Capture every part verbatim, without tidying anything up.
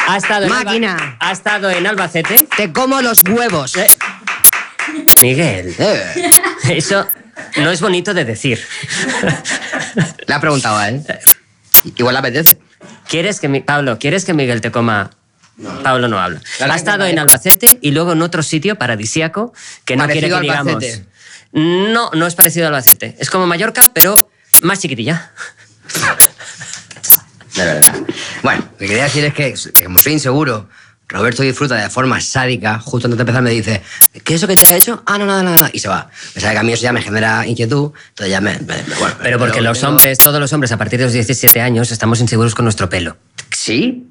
Ha estado en Máquina. Alba- ha estado en Albacete. Te como los huevos. Eh, Miguel, Eh. eso no es bonito de decir. Le ha preguntado a él. Igual le apetece. ¿Quieres que mi- Pablo, ¿quieres que Miguel te coma? Pablo no habla. Claro Ha que estado no, en ¿eh? Albacete y luego en otro sitio paradisíaco que no Parecido quiere que a digamos. Albacete. No, no es parecido a Albacete. Es como Mallorca, pero más chiquitilla. De verdad. Bueno, lo que quería decir es que, que como soy inseguro, Roberto disfruta de forma sádica. Justo antes de empezar me dice, ¿qué es eso que te ha hecho? Ah, no, nada, nada, nada. Y se va. Me sabe que a mí eso ya me genera inquietud. Entonces ya me... me- me- bueno, Pero porque los tengo- hombres, todos los hombres a partir de los diecisiete años estamos inseguros con nuestro pelo. ¿Sí?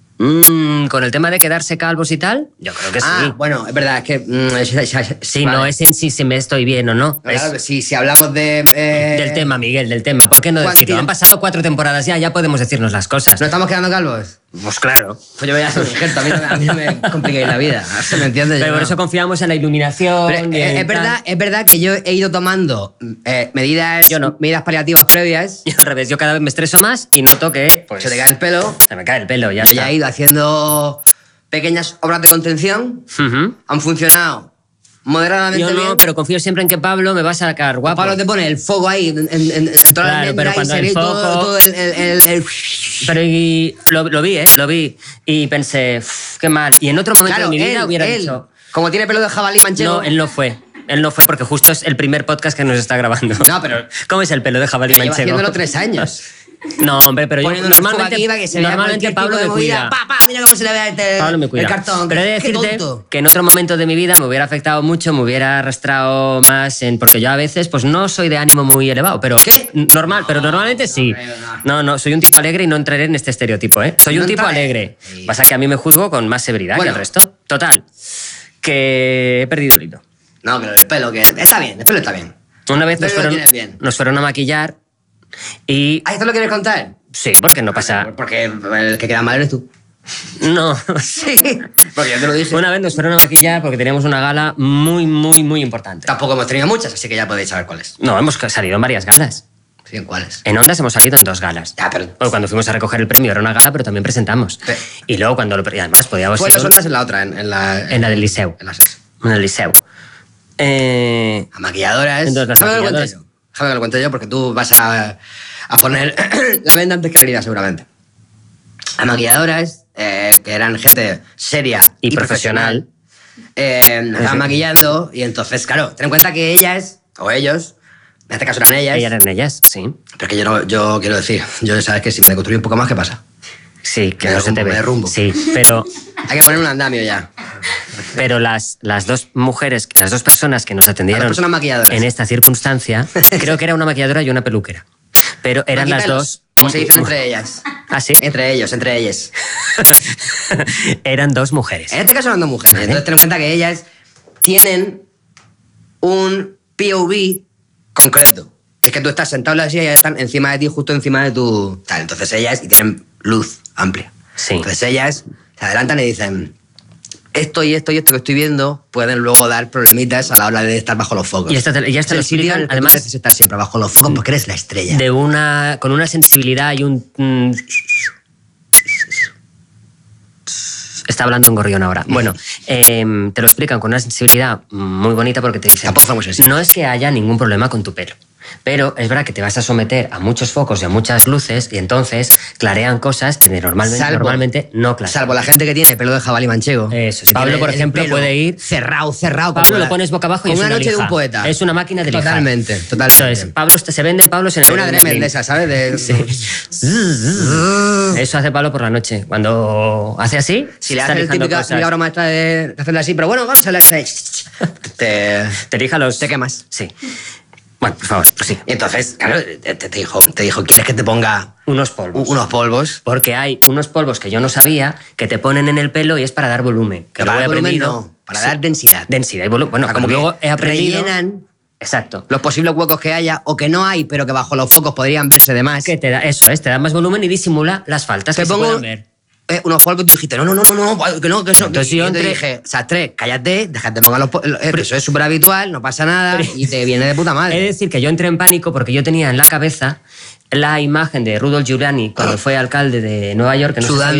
Mm, con el tema de quedarse calvos y tal, yo creo que Ah, sí. bueno, es verdad, es que... mm, es- es- es- Sí, vale. no es en sí si me estoy bien o no. Es Claro, si, si hablamos de... eh, del tema, Miguel, del tema. ¿Por qué no Juan, decirlo? tira. Han pasado cuatro temporadas ya, ya podemos decirnos las cosas. ¿No estamos quedando calvos? Pues claro. Pues yo voy a ser un ejemplo, a mí no me, a mí no me compliquéis la vida. ¿Se me entiende? Pero Yo por no. eso confiamos en la iluminación. Pero, y eh, en es, verdad, tal. es verdad que yo he ido tomando eh, medidas, Yo no. medidas paliativas previas. Yo al revés, yo cada vez me estreso más y noto que pues, Se te cae el pelo. se me cae el pelo, ya Yo está. ya he ido haciendo pequeñas obras de contención. Ujú. Han funcionado moderadamente Yo bien. no, pero confío siempre en que Pablo me va a sacar guapo. Pablo te pone el foco ahí en, en, en toda la Claro, almendra pero y cuando se el ve todo, foco- todo el... el- el- el- Pero y lo, lo vi, ¿eh? Lo vi. Y pensé, "Uf, qué mal". Y en otro momento Claro, de mi vida él, hubiera él, dicho... como tiene pelo de jabalí manchego... No, él no fue. Él no fue porque justo es el primer podcast que nos está grabando. No, pero- ¿Cómo es el pelo de jabalí que lleva manchego? haciéndolo tres años. No, hombre, pero yo Poniéndole el foco normalmente, aquí para que se vea normalmente cualquier Pablo tipo de me movida. cuida. Pa, pa, mira cómo se le ve el, Pablo me cuida. el cartón. Pero he de Qué decirte tonto. que en otro momento de mi vida me hubiera afectado mucho, me hubiera arrastrado más en... Porque yo a veces pues no soy de ánimo muy elevado, pero... ¿Qué? Normal, pero normalmente sí. creo, no. No, no, soy un tipo alegre y no entraré en este estereotipo, ¿eh? Soy No un tipo entraré. alegre. Sí. Pasa que a mí me juzgo con más severidad Bueno. que el resto. Total. Que he perdido el hilo. No, pero el pelo, que está bien, el pelo está bien. Una vez nos Pero lo fueron, tienes bien. nos fueron a maquillar y... Ah, ¿esto lo quieres contar? Sí, porque no pasa... Porque el que queda mal eres tú. No. Sí. Porque yo te lo dije. Una vez nos fueron a maquillar porque teníamos una gala muy, muy, muy importante. Tampoco hemos tenido muchas, así que ya podéis saber cuáles. No, hemos salido en varias galas. Sí, ¿en cuáles? En Ondas hemos salido en dos galas. Ya, pero- Porque cuando fuimos a recoger el premio era una gala, pero también presentamos. Sí. Y luego cuando lo... Y además podíamos Fue ir las ondas en la otra, en, en la... en la del Liceu. En la seis. En el Liceu. Eh, A maquilladoras... Entonces, las Déjame que lo cuente maquilladoras- yo. Déjame que lo cuente yo porque tú vas a, a poner la venda antes que la herida, seguramente. A maquilladoras, eh, que eran gente seria Y profesional. eh, nos estaban maquillando y entonces, claro, ten en cuenta que ellas, o ellos, en este caso eran ellas, ellas eran ellas, sí. pero es que yo, no, yo quiero decir, yo sabes que si me deconstruyo un poco más, ¿qué pasa? Sí, que Me no se te derrumbo, ve. me derrumbo. Sí, pero... Hay que poner un andamio ya. Pero las, las dos mujeres, las dos personas que nos atendieron Las dos personas maquilladoras. en esta circunstancia, creo que era una maquilladora y una peluquera. Pero eran las Maquipelos, dos... como se dicen entre ellas. ¿Ah, sí? Entre ellos, entre ellas. Eran dos mujeres. En este caso eran dos mujeres. Vale. Entonces ten en cuenta que ellas tienen un P O V concreto. Es que tú estás sentado en la silla y ellas están encima de ti, justo encima de tu... Tal. Entonces ellas, y tienen luz amplia. Sí. Entonces ellas se adelantan y dicen, esto y esto y esto que estoy viendo pueden luego dar problemitas a la hora de estar bajo los focos. Y esto te- y esto Es el lo sitio explican, en el que tú además- mereces estar siempre bajo los focos porque eres la estrella. De una, con una sensibilidad y un... mm, está hablando en gorrión ahora. Bueno, eh, te lo explican con una sensibilidad muy bonita porque te dicen... Tampoco son muy sensibles. No es que haya ningún problema con tu pelo. Pero es verdad que te vas a someter a muchos focos y a muchas luces y entonces clarean cosas que normalmente, Salvo- normalmente no clarean. Salvo la gente que tiene pelo de jabalí manchego. Eso es. que Pablo, tiene por el ejemplo, pelo puede ir- cerrado, cerrado. Pablo como lo la- pones boca abajo y como es una una noche de lija. un poeta. Es una máquina de lijar. Totalmente, totalmente. Eso es. Pablo, se venden Pablos en el... Una en Dremel Berlín. de esas, ¿sabes? De... Eso hace Pablo por la noche. Cuando hace así, Si le está haces el lijando típico cosas. típica obra maestra de, de hacerle así, pero bueno, Gonzalo, te, te, Te lija los... te quemas. Sí. Bueno, por favor, pues sí. Y entonces, claro, te, te dijo, te dijo, ¿quieres que te ponga Unos u- polvos. unos polvos? Porque hay unos polvos que yo no sabía que te ponen en el pelo y es para dar volumen. Que Para luego he dar volumen, aprendido- no, para Sí. dar densidad. Densidad y volumen. Bueno, O sea, como como luego que he aprendido... rellenan Exacto. los posibles huecos que haya o que no hay, pero que bajo los focos podrían verse de más. Que te da, eso es, te da más volumen y disimula las faltas Te que pongo se pueden ver. eh, unos polvos y tú dijiste, no, no, no, no, no, que no, que eso. Entonces y yo yo te entre- dije, Sastre, cállate, déjate pongan los polvos. Eso es súper habitual, no pasa nada y te viene de puta He de madre. decir que yo entré en pánico porque yo tenía en la cabeza la imagen de Rudolph Giuliani cuando fue alcalde de Nueva York. Que no se Sudando